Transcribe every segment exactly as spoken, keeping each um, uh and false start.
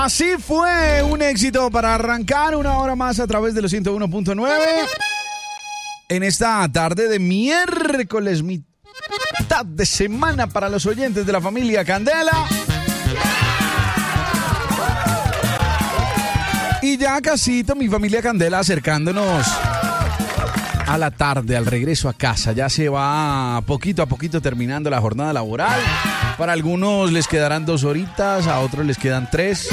así fue un éxito para arrancar una hora más a través de los ciento uno punto nueve. En esta tarde de miércoles, mitad de semana para los oyentes de la familia Candela. Y ya casito, mi familia Candela, acercándonos a la tarde, al regreso a casa. Ya se va poquito a poquito terminando la jornada laboral. Para algunos les quedarán dos horitas, a otros les quedan tres,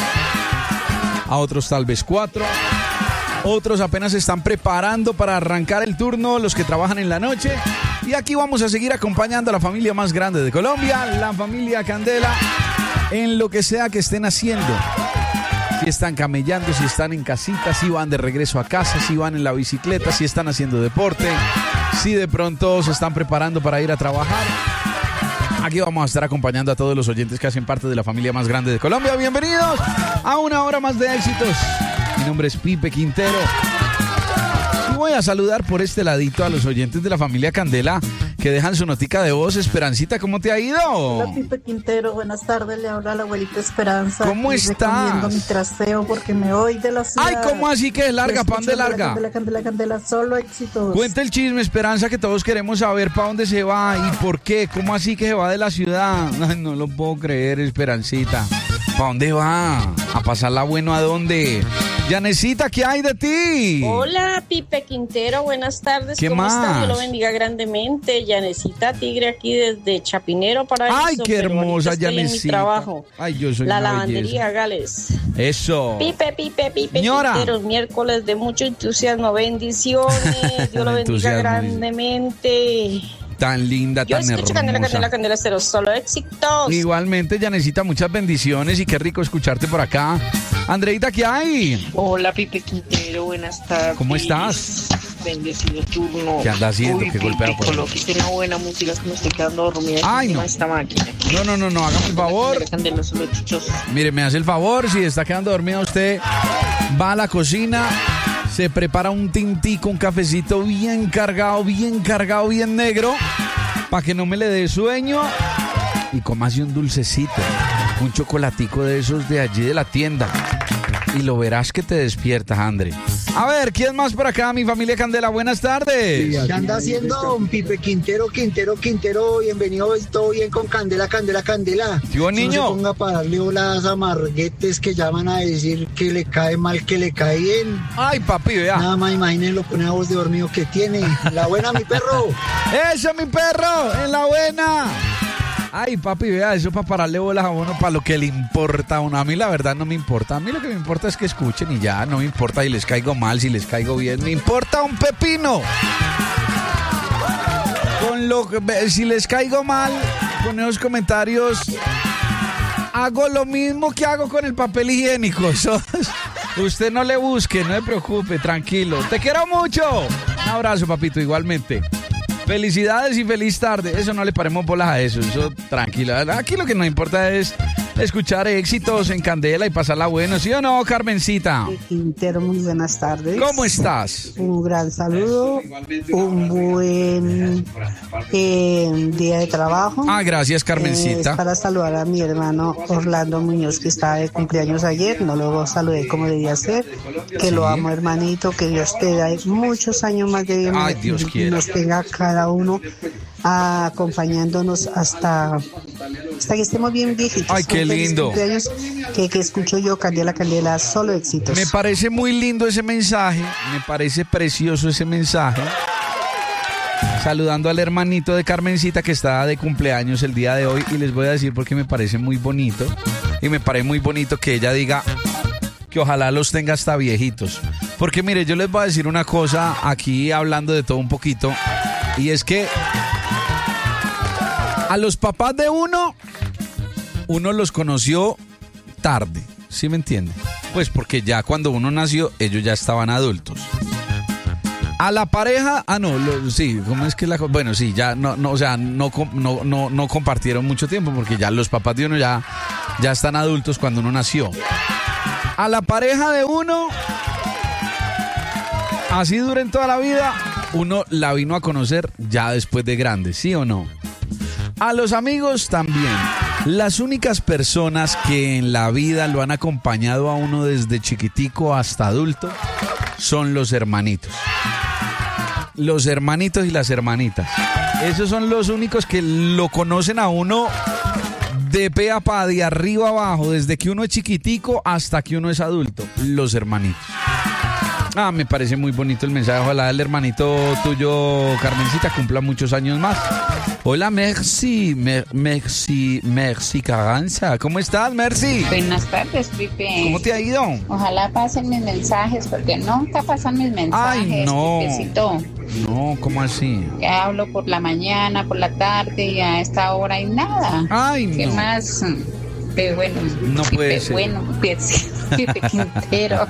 a otros tal vez cuatro. Otros apenas se están preparando para arrancar el turno, los que trabajan en la noche. Y aquí vamos a seguir acompañando a la familia más grande de Colombia, la familia Candela, en lo que sea que estén haciendo. Si están camellando, si están en casita, si van de regreso a casa, si van en la bicicleta, si están haciendo deporte, si de pronto se están preparando para ir a trabajar. Aquí vamos a estar acompañando a todos los oyentes que hacen parte de la familia más grande de Colombia. Bienvenidos a una hora más de éxitos. Mi nombre es Pipe Quintero. Y voy a saludar por este ladito a los oyentes de la familia Candela que dejan su notica de voz. Esperancita, ¿cómo te ha ido? Hola, Pipe Quintero, buenas tardes, le habla la abuelita Esperanza. ¿Cómo estás? Recomiendo mi traseo porque me voy de la ciudad. Ay, ¿cómo así que es larga? ¿Para dónde larga? Candela, Candela, Candela, solo éxitos. Cuenta el chisme, Esperanza, que todos queremos saber para dónde se va y por qué. ¿Cómo así que se va de la ciudad? Ay, no lo puedo creer, Esperancita. ¿Para dónde va? ¿A pasarla bueno a dónde? Yanecita, ¿qué hay de ti? Hola, Pipe Quintero, buenas tardes. ¿Qué ¿Cómo más? estás? Dios lo bendiga grandemente. Yanecita Tigre aquí desde Chapinero para Ay, qué hermosa Yanecita. En mi trabajo. Ay, yo soy la una lavandería belleza. Gales. Eso. Pipe, Pipe, Pipe Señora. Quintero, miércoles de mucho entusiasmo, bendiciones. Dios lo bendiga Entusiasmo, grandemente. Tan linda, Yo tan escucho hermosa. Candela, Candela, Candela, cero, solo éxitos. Igualmente, Yanecita, muchas bendiciones y qué rico escucharte por acá. Andreita, ¿qué hay? Hola, Pipe Quintero, buenas tardes. ¿Cómo estás? Bendecido turno. ¿Qué anda haciendo? Uy, ¿Qué Pipe, golpea por ahí? colóquese una buena música que me estoy quedando dormida. Ay, encima no. de esta máquina. No, no, no, no, hágame el favor. Candela, Candela, solo éxitos. Mire, me hace el favor, si está quedando dormida usted, va a la cocina, se prepara un tintico, un cafecito bien cargado, bien cargado, bien negro, para que no me le dé sueño, y cómase un dulcecito, un chocolatico de esos de allí de la tienda, y lo verás que te despiertas, André. A ver, ¿quién más por acá? Mi familia Candela, buenas tardes. ¿Qué anda haciendo, don Pipe Quintero, Quintero, Quintero? Bienvenido, todo bien con Candela, Candela, Candela. ¿Qué hubo, niño? No se ponga para darle bola a las amarguetes que llaman a decir que le cae mal, que le cae bien. Ay, papi, vea. Nada más imagínenlo con esa voz de dormido que tiene. La buena, mi perro. ¡Eso, mi perro! ¡En la buena! Ay, papi, vea, eso para pararle bolas a uno, para lo que le importa a uno. A mí la verdad no me importa. A mí lo que me importa es que escuchen y ya. No me importa si les caigo mal, si les caigo bien. Me importa un pepino. Con lo que, si les caigo mal, con esos comentarios, hago lo mismo que hago con el papel higiénico. Eso, usted no le busque, no se preocupe, tranquilo. Te quiero mucho. Un abrazo, papito, igualmente. Felicidades y feliz tarde. Eso no le paremos bolas a eso. Eso tranquilo. Aquí lo que nos importa es escuchar éxitos en Candela y pasarla bueno. ¿Sí o no, Carmencita? Quintero, muy buenas tardes. ¿Cómo estás? Un gran saludo, un buen eh, día de trabajo. Ah, gracias, Eh, es Carmencita. para saludar a mi hermano Orlando Muñoz, que estaba de cumpleaños ayer. No lo saludé como debía ser. Que lo amo, hermanito. Que Dios te dé muchos años más de vida. Ay, Dios quiera. Nos tenga cada uno ah, acompañándonos hasta, hasta que estemos bien viejitos. Ay, qué Un feliz lindo. cumpleaños, Que, que escucho yo, Candela, Candela, solo éxitos. Me parece muy lindo ese mensaje. Me parece precioso ese mensaje. Saludando al hermanito de Carmencita que está de cumpleaños el día de hoy. Y les voy a decir porque me parece muy bonito. Y me parece muy bonito que ella diga que ojalá los tenga hasta viejitos. Porque mire, yo les voy a decir una cosa aquí hablando de todo un poquito. Y es que a los papás de uno, uno los conoció tarde, ¿sí me entiende? Pues porque ya cuando uno nació, ellos ya estaban adultos. A la pareja, ah no, lo, sí, ¿cómo es que la? Bueno, sí, ya no, no, o sea, no, no, no, no compartieron mucho tiempo porque ya los papás de uno ya, ya están adultos cuando uno nació. A la pareja de uno, así duren toda la vida, uno la vino a conocer ya después de grande, ¿sí o no? A los amigos también. Las únicas personas que en la vida lo han acompañado a uno desde chiquitico hasta adulto son los hermanitos. Los hermanitos y las hermanitas. Esos son los únicos que lo conocen a uno de pe a pa, de arriba a abajo, desde que uno es chiquitico hasta que uno es adulto. Los hermanitos. Ah, me parece muy bonito el mensaje. Ojalá el hermanito tuyo, Carmencita, cumpla muchos años más. Hola, Merci, mer, Merci, Merci Carranza. ¿Cómo estás, Merci? Buenas tardes, Pipe. ¿Cómo te ha ido? Ojalá pasen mis mensajes, porque nunca pasan mis mensajes. Ay, no. Pipecito. No, ¿cómo así? Ya hablo por la mañana, por la tarde y a esta hora y nada. Ay, ¿Qué no. más? Pipe, bueno, No Pipe, puede ser. bueno, Pipe, Pipe Quintero.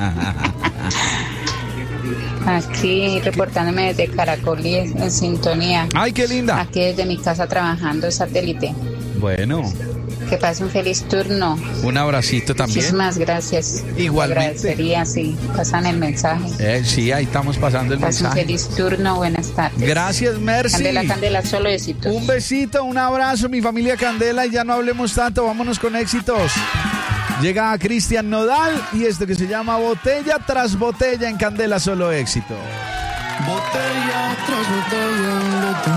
Aquí reportándome desde Caracol y en sintonía. Ay, qué linda. Aquí desde mi casa trabajando satélite. Bueno, Que pase un feliz turno. un abracito también. Muchísimas gracias. Igualmente. Agradecería si pasan el mensaje. Eh, sí, ahí estamos pasando el Pasen un mensaje. feliz turno. Buenas tardes. Gracias, Merci. Candela, Candela, solo besitos. Un besito, un abrazo, mi familia Candela, y ya no hablemos tanto, vámonos con éxitos. Llega Cristian Nodal y esto que se llama Botella tras Botella en Candela, solo éxito. Botella tras botella.